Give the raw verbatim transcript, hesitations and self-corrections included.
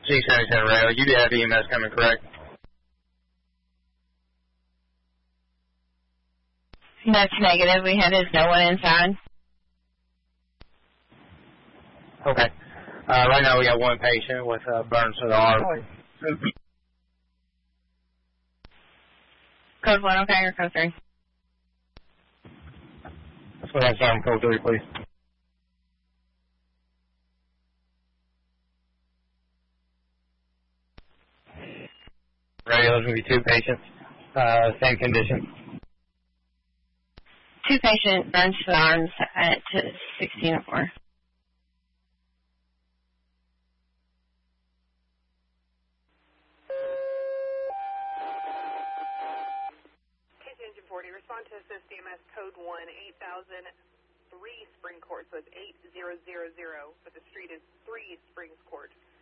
G seventy-seven radio. You did have E M S coming, correct? That's negative. We had his no one inside. Okay. Uh, right now we got one patient with uh, burns to the arm. Code one, okay, or code three? That's what I'm saying. Code three, please. Radio, there's going to be two patients. Uh, same condition. Two patient burns to the arms at sixteen oh four. Engine forty, respond to assist C M S code one, eight thousand three Spring Court, so it's eight thousand, but the street is three Springs Court.